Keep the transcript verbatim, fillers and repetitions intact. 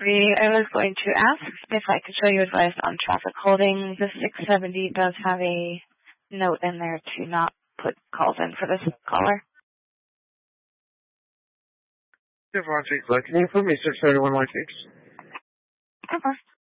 Bree, I was going to ask if I could show you advice on traffic holding. The six seventy does have a note in there to not put calls in for this caller. Devontae, can you put me six seventy-one one six? Of course.